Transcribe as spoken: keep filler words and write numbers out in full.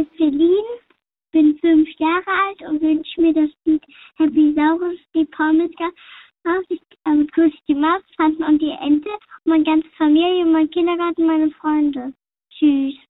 hier ist Celine, bin fünf Jahre alt und wünsche mir das Lied Happy Saurus, die Pommes raus. Ich ähm, grüße die Maus, Tanten und die Ente und meine ganze Familie, mein Kindergarten, meine Freunde. Tschüss.